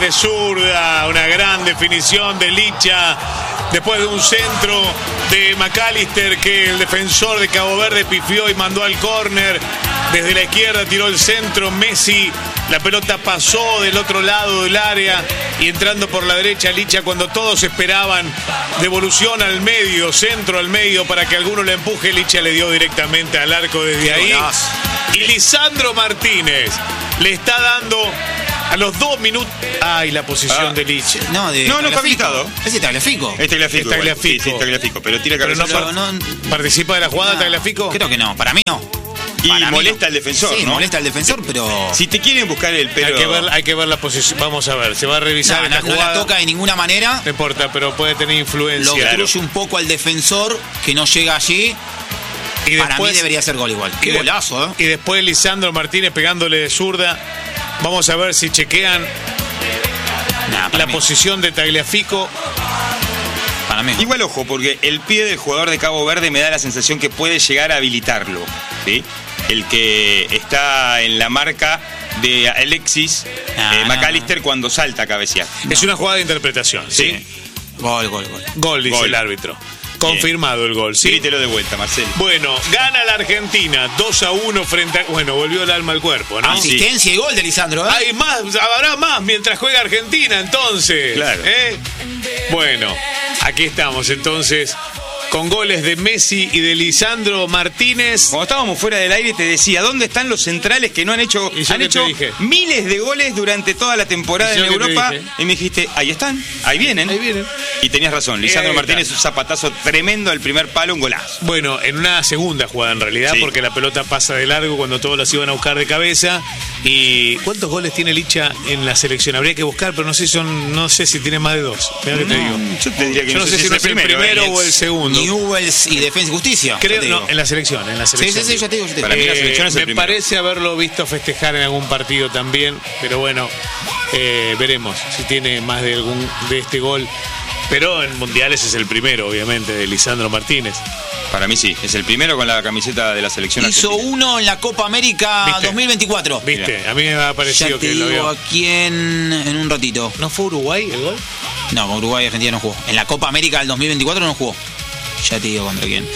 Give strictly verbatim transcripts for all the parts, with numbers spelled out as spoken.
de zurda, una gran definición de Licha. Después de un centro de McAllister que el defensor de Cabo Verde pifió y mandó al córner. Desde la izquierda tiró el centro Messi. La pelota pasó del otro lado del área y entrando por la derecha Licha cuando todos esperaban devolución al medio, centro al medio para que alguno le empuje. Licha le dio directamente al arco desde ahí. Y Lisandro Martínez le está dando a los dos minutos. Ay, la posición ah. de Licha. No, de no, no fue habilitado. Es Tagliafico. Es Tagliafico. Es Tagliafico. Sí, sí, Tagliafico. Pero tira cabeza. Pero no, no participa de la jugada no, Tagliafico. Creo que no, para mí no. Y para molesta no. al defensor, sí, ¿no? molesta al defensor, pero... Si te quieren buscar el pelo... Hay que ver, hay que ver la posición. Vamos a ver, se va a revisar no, esta no, jugada. No la toca de ninguna manera. No importa, pero puede tener influencia. Lo obstruye claro. un poco al defensor, que no llega allí. Y después, para mí debería ser gol igual. Qué golazo, ¿eh? Y después Lisandro Martínez pegándole de zurda. Vamos a ver si chequean nah, la mí. posición de Tagliafico. Para mí. Igual ojo, porque el pie del jugador de Cabo Verde me da la sensación que puede llegar a habilitarlo, ¿sí? El que está en la marca de Alexis ah, eh, McAllister no, no. cuando salta a cabecear. No. Es una jugada de interpretación, ¿sí? sí. Gol, gol, gol. Gol, dice gol. el árbitro. Confirmado Bien. el gol, ¿sí? Grítelo de vuelta, Marcelo. Bueno, gana la Argentina dos a uno frente a... Bueno, volvió el alma al cuerpo, ¿no? Asistencia sí. y gol de Lisandro, ¿eh? Hay más, habrá más mientras juega Argentina, entonces. Claro. ¿eh? Bueno, aquí estamos, entonces... Con goles de Messi y de Lisandro Martínez. Cuando estábamos fuera del aire te decía, ¿dónde están los centrales que no han hecho? Han hecho miles de goles durante toda la temporada en Europa. Y me dijiste, ahí están, ahí vienen. Ahí vienen. Y tenías razón, Lisandro Martínez, un zapatazo tremendo al primer palo, un golazo. Bueno, en una segunda jugada en realidad, sí. porque la pelota pasa de largo cuando todos las iban a buscar de cabeza. ¿Y cuántos goles tiene Licha en la selección? Habría que buscar, pero no sé si son, no sé si tiene más de dos. Mira que te digo. Yo te diría que Yo no, no sé, sé si, si es el primero, primero eh, o el segundo. Newell's y Defensa y Justicia. Creo, no, en la selección, en la selección. Sí, sí, sí, ya te digo. Ya te digo. Para mí la selección eh, es el me primero. parece haberlo visto festejar en algún partido también, pero bueno, eh, veremos si tiene más de algún de este gol. Pero en mundiales es el primero, obviamente, de Lisandro Martínez. Para mí sí, es el primero con la camiseta de la selección Hizo argentina. uno en la Copa América ¿Viste? dos mil veinticuatro. Viste, Mira. a mí me ha parecido ya te que digo lo vio. aquí en, en un ratito. ¿No fue Uruguay el gol? No, con Uruguay y Argentina no jugó. En la Copa América del dos mil veinticuatro no jugó. Ya te digo contra quién.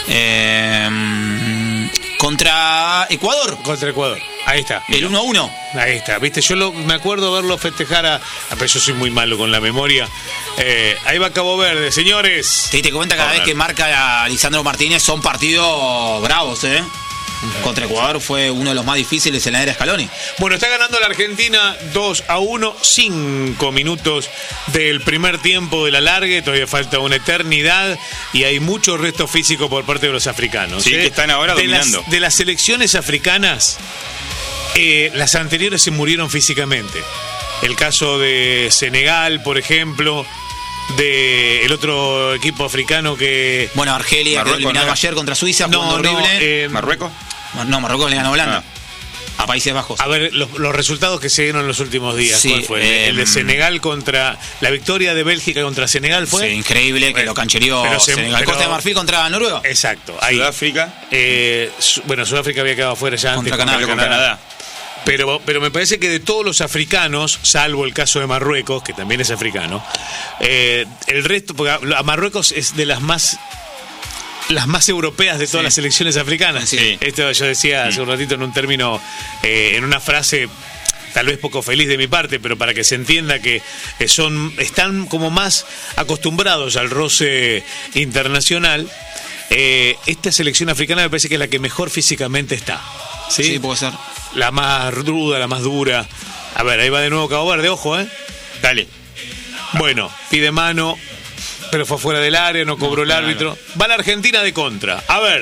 Eh, contra Ecuador. Contra Ecuador. Ahí está. El uno a uno. Ahí está. Viste, yo lo, me acuerdo verlo festejar a. a pero yo soy muy malo con la memoria. Eh, ahí va Cabo Verde, señores. Te diste cuenta cada vez que marca a Lisandro Martínez son partidos bravos, ¿eh? Contra Ecuador fue uno de los más difíciles en la era Scaloni. Bueno, está ganando la Argentina dos a uno, cinco minutos del primer tiempo de la largue, todavía falta una eternidad y hay mucho resto físico por parte de los africanos. Sí, ¿eh? que están ahora de dominando. Las, de las selecciones africanas, eh, las anteriores se murieron físicamente. El caso de Senegal, por ejemplo, de el otro equipo africano que... Bueno, Argelia, que eliminaron no ayer contra Suiza, no, horrible. No, eh, ¿Marruecos? No, Marruecos le ganó a Holanda. Ah. A Países Bajos. A ver, los, los resultados que se dieron en los últimos días. Sí, ¿Cuál fue? Eh, el de Senegal contra... La victoria de Bélgica contra Senegal fue... Sí, increíble, que bueno, lo canchereó se, Senegal. pero, Costa de Marfil contra Noruega. Exacto. Ahí. Sudáfrica. Eh, su, bueno, Sudáfrica había quedado fuera ya contra antes. Canadá. Contra Canadá. Canadá. Pero, pero me parece que de todos los africanos, salvo el caso de Marruecos, que también es africano, eh, el resto, porque a Marruecos es de las más... las más europeas de todas sí. las selecciones africanas. Sí. Esto yo decía hace un ratito en un término, eh, en una frase tal vez poco feliz de mi parte, pero para que se entienda que eh, son están como más acostumbrados al roce internacional. Eh, esta selección africana me parece que es la que mejor físicamente está. Sí, sí puede ser. La más ruda, la más dura. A ver, ahí va de nuevo Cabo Verde, ojo, ¿eh? Dale. Bueno, pide mano, pero fue fuera del área, no cobró no, el árbitro. Claro. Va la Argentina de contra. A ver,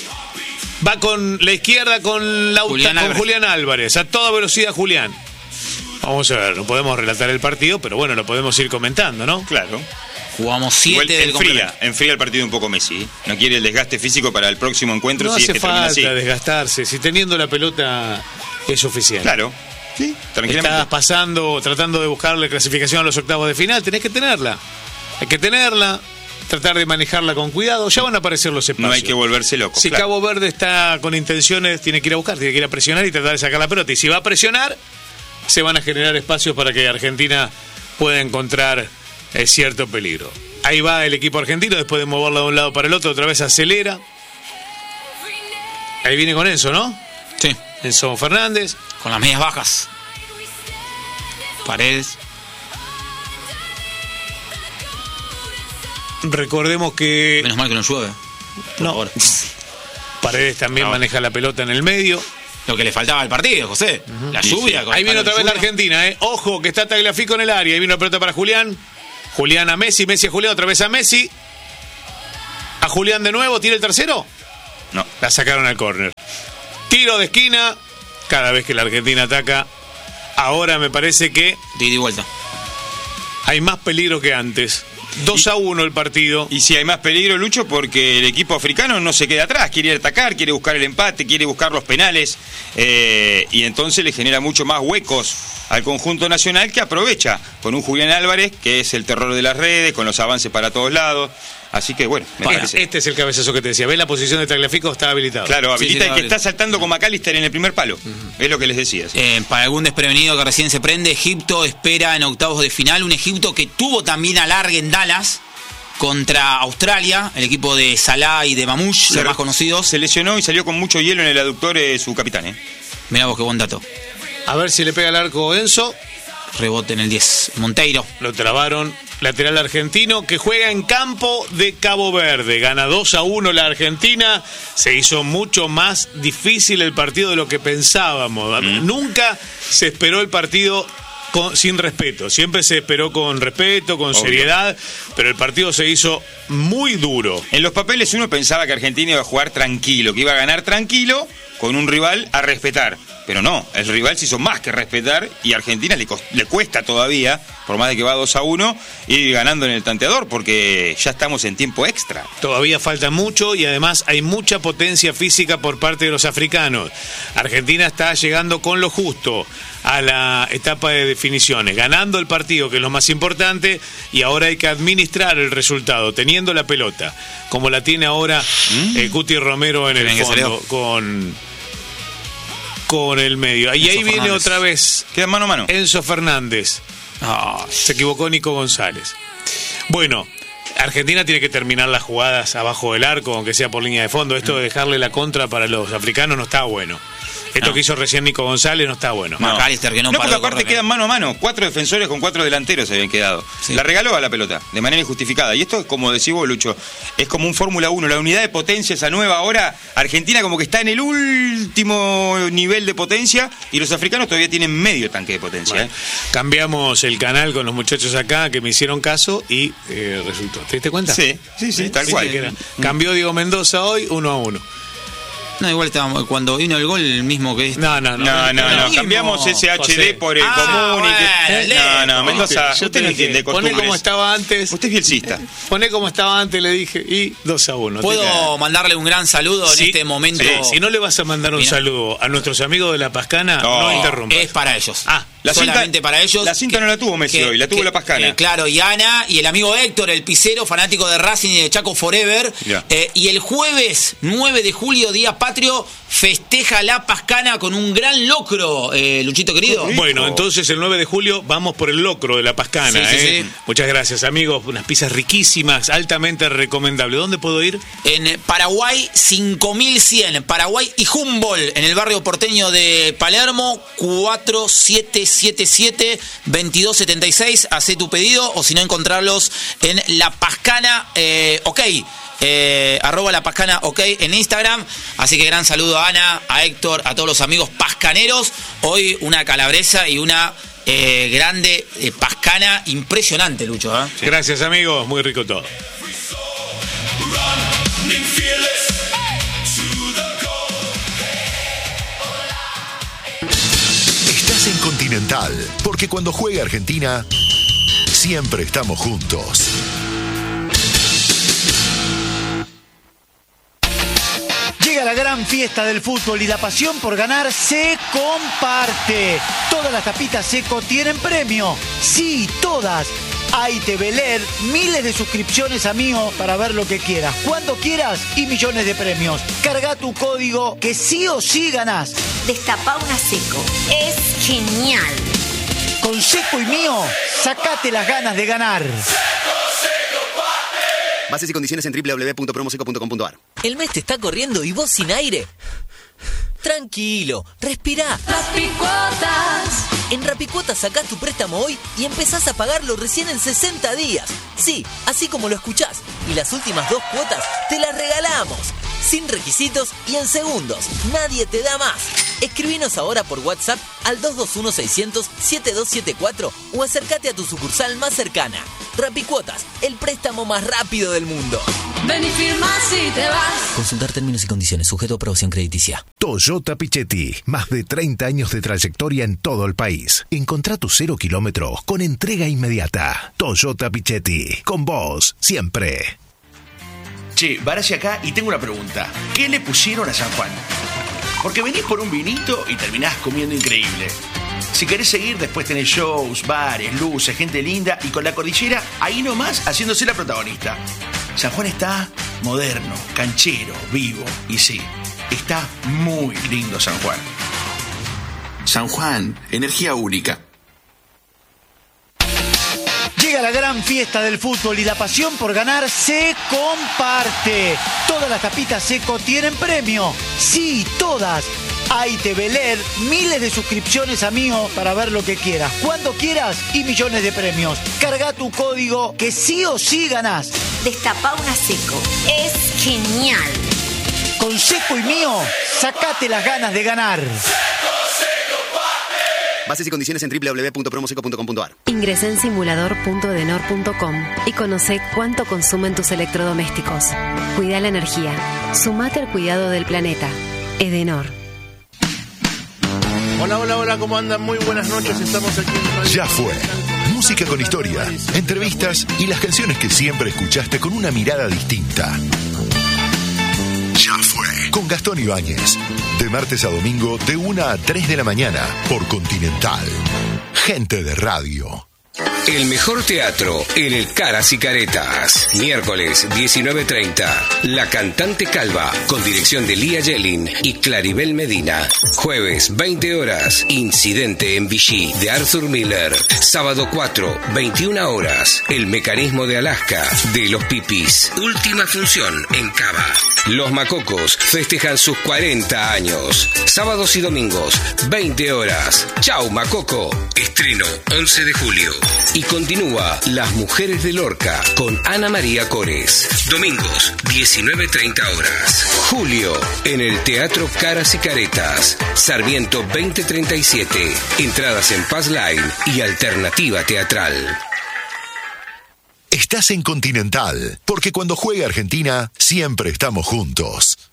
va con la izquierda con, Lauta, Julián, con Álvarez. Julián Álvarez. A toda velocidad Julián. Vamos a ver, no podemos relatar el partido, pero bueno, lo podemos ir comentando, ¿no? Claro. Jugamos siete del enfría, enfría el partido un poco Messi. No quiere el desgaste físico para el próximo encuentro. No si hace es que falta termina así. desgastarse. Si teniendo la pelota es suficiente. Claro. Sí, tranquilamente. Estás pasando, tratando de buscarle clasificación a los octavos de final. Tenés que tenerla. Hay que tenerla. Tratar de manejarla con cuidado. Ya van a aparecer los espacios. No hay que volverse loco. Si claro. Cabo Verde está con intenciones, tiene que ir a buscar, tiene que ir a presionar y tratar de sacar la pelota. Y si va a presionar, se van a generar espacios para que Argentina pueda encontrar eh, cierto peligro. Ahí va el equipo argentino, después de moverla de un lado para el otro, otra vez acelera. Ahí viene con Enzo, ¿no? Sí. Enzo Fernández. Con las medias bajas. Paredes. Recordemos que... Menos mal que no llueve. No. Ahora. Paredes también no. maneja la pelota en el medio. Lo que le faltaba al partido, José. Uh-huh. La lluvia. Sí, sí. Ahí viene otra vez la Argentina, ¿eh? Ojo, que está Tagliafico en el área. Ahí viene la pelota para Julián. Julián a Messi, Messi a Julián, otra vez a Messi. A Julián de nuevo, ¿tira el tercero? No. La sacaron al córner. Tiro de esquina. Cada vez que la Argentina ataca. Ahora me parece que... De ida y vuelta. Hay más peligro que antes. dos a uno el partido. Y si hay más peligro, Lucho, porque el equipo africano no se queda atrás, quiere atacar, quiere buscar el empate, quiere buscar los penales, eh, y entonces le genera mucho más huecos al conjunto nacional, que aprovecha con un Julián Álvarez, que es el terror de las redes, con los avances para todos lados. Así que bueno, me Para, este es el cabezazo que te decía. ¿Ves la posición de Tagliafico? Está habilitado. Claro, habilita sí, sí, y que está saltando con McAllister en el primer palo. Uh-huh. Es lo que les decía. ¿Sí? Eh, para algún desprevenido que recién se prende, Egipto espera en octavos de final. Un Egipto que tuvo también alargue en Dallas contra Australia, el equipo de Salah y de Mamouche, los más conocidos. Se lesionó y salió con mucho hielo en el aductor eh, su capitán. ¿eh? Mirá vos, qué buen dato. A ver si le pega el arco Enzo. Rebote en el diez. Monteiro. Lo trabaron. Lateral argentino que juega en campo de Cabo Verde. Gana dos a uno la Argentina. Se hizo mucho más difícil el partido de lo que pensábamos. Mm. Nunca se esperó el partido con, sin respeto. Siempre se esperó con respeto, con Obvio. seriedad. Pero el partido se hizo muy duro. En los papeles uno pensaba que Argentina iba a jugar tranquilo, que iba a ganar tranquilo con un rival a respetar. Pero no, el rival se hizo más que respetar y a Argentina le, le cuesta todavía, por más de que va dos a uno, ir ganando en el tanteador, porque ya estamos en tiempo extra. Todavía falta mucho y además hay mucha potencia física por parte de los africanos. Argentina está llegando con lo justo a la etapa de definiciones, ganando el partido, que es lo más importante, y ahora hay que administrar el resultado, teniendo la pelota, como la tiene ahora ¿Mm? eh, Cuti Romero en el fondo, con... con el medio. Y Enzo ahí viene Fernández. Otra vez. Queda mano a mano. Enzo Fernández. Oh, se equivocó Nico González. Bueno, Argentina tiene que terminar las jugadas abajo del arco, aunque sea por línea de fondo. Esto de dejarle la contra para los africanos no está bueno. Esto no. que hizo recién Nico González no está bueno. No, McAllister, que no, no porque aparte quedan mano a mano. Cuatro defensores con cuatro delanteros se habían quedado. Sí. La regaló a la pelota, de manera injustificada. Y esto, como decís vos, Lucho, es como un Fórmula uno. La unidad de potencia, esa nueva ahora, Argentina como que está en el último nivel de potencia y los africanos todavía tienen medio tanque de potencia. Bueno, ¿eh? Cambiamos el canal con los muchachos acá que me hicieron caso y eh, resultó. ¿Te diste cuenta? Sí, sí, sí, ¿Sí? tal sí, cual. Era. Cambió Diego Mendoza hoy, uno a uno. No, igual estábamos, cuando vino el gol, el mismo que este. No, no, no. No, no, no. Cambiamos ese H D por el ah, común. Bueno, y que... No, no, Mendoza, yo usted no entiende costumbres. Poné como estaba antes. Usted es bielcista. Poné como estaba antes, le dije, y dos a uno. ¿Puedo mandarle un gran saludo sí, en este momento? Sí. Si no le vas a mandar un Mira. saludo a nuestros amigos de La Pascana, no, no interrumpas. Es para ellos. Ah, la solamente cinta, para ellos. La cinta que, no la tuvo Messi que, hoy, la tuvo que, La Pascana. Eh, claro, y Ana, y el amigo Héctor, el pisero, fanático de Racing y de Chaco Forever. Eh, y el jueves nueve de julio, Día Patrio, festeja La Pascana con un gran locro, eh, Luchito querido. Bueno, entonces el nueve de julio vamos por el locro de La Pascana. Sí, sí, eh. sí. Muchas gracias, amigos. Unas pizzas riquísimas, altamente recomendables. ¿Dónde puedo ir? En Paraguay cinco mil cien, Paraguay y Humboldt, en el barrio porteño de Palermo, cuatro siete siete siete, veintidós setenta y seis. Hacé tu pedido o si no encontrarlos en La Pascana, eh, ok. Eh, arroba La Pascana ok en Instagram. Así que gran saludo a Ana, a Héctor, a todos los amigos pascaneros. Hoy una calabresa y una eh, grande eh, pascana impresionante, Lucho, ¿eh? Sí. Gracias, amigos, muy rico todo. Estás en Continental, porque cuando juega Argentina siempre estamos juntos. Llega la gran fiesta del fútbol y la pasión por ganar se comparte. Todas las tapitas Seco tienen premio. Sí, todas. Hay T V L E D, miles de suscripciones a Mío para ver lo que quieras, cuando quieras y millones de premios. Carga tu código que sí o sí ganás. Destapá una Seco. Es genial. Con Seco y Mío, sacate las ganas de ganar. Bases y condiciones en doble u doble u doble u punto promoseco punto com punto a r. ¿El mes te está corriendo y vos sin aire? Tranquilo, respirá. Rapicuotas. En Rapicuotas sacás tu préstamo hoy y empezás a pagarlo recién en sesenta días. Sí, así como lo escuchás. Y las últimas dos cuotas te las regalamos. Sin requisitos y en segundos. Nadie te da más. Escribinos ahora por WhatsApp al dos dos uno, seiscientos, setenta y dos setenta y cuatro o acércate a tu sucursal más cercana. Rapicuotas, el préstamo más rápido del mundo. Ven y firma si te vas. Consultar términos y condiciones, sujeto a aprobación crediticia. Toyota Pichetti, más de treinta años de trayectoria en todo el país. Encontrá tu cero kilómetros con entrega inmediata. Toyota Pichetti, con vos, siempre. Che, Barassi acá y tengo una pregunta. ¿Qué le pusieron a San Juan? Porque venís por un vinito y terminás comiendo increíble. Si querés seguir, después tenés shows, bares, luces, gente linda y con la cordillera ahí nomás haciéndose la protagonista. San Juan está moderno, canchero, vivo y sí, está muy lindo San Juan. San Juan, energía única. Llega la gran fiesta del fútbol y la pasión por ganar se comparte. Todas las tapitas Seco tienen premio. Sí, todas. A I T V L E D, miles de suscripciones a Mío para ver lo que quieras, cuando quieras y millones de premios. Carga tu código que sí o sí ganás. Destapá una Seco. Es genial. Con Seco y Mío, sacate las ganas de ganar. Bases y condiciones en doble u doble u doble u punto promoseco punto com punto a r. Ingresa en simulador punto edenor punto com y conoce cuánto consumen tus electrodomésticos. Cuida la energía. Sumate al cuidado del planeta. Edenor. Hola, hola, hola, ¿cómo andan? Muy buenas noches, estamos aquí en Radio Ya fue. Música con historia, entrevistas y las canciones que siempre escuchaste con una mirada distinta. Ya fue. Con Gastón Ibáñez. De martes a domingo, de una a tres de la mañana, por Continental. Gente de radio. El mejor teatro en el Caras y Caretas. Miércoles diecinueve treinta. La Cantante Calva, con dirección de Lía Yelin y Claribel Medina. Jueves veinte horas. Incidente en Vichy, de Arthur Miller. Sábado cuatro, veintiuna horas. El Mecanismo de Alaska, de Los Pipis. Última función en Cava. Los Macocos festejan sus cuarenta años. Sábados y domingos, veinte horas. Chau Macoco. Estreno once de julio. Y continúa Las Mujeres de Lorca con Ana María Cores. Domingos, diecinueve treinta horas. Julio, en el Teatro Caras y Caretas. Sarmiento veinte treinta y siete. Entradas en Paz Line y Alternativa Teatral. Estás en Continental, porque cuando juega Argentina, siempre estamos juntos.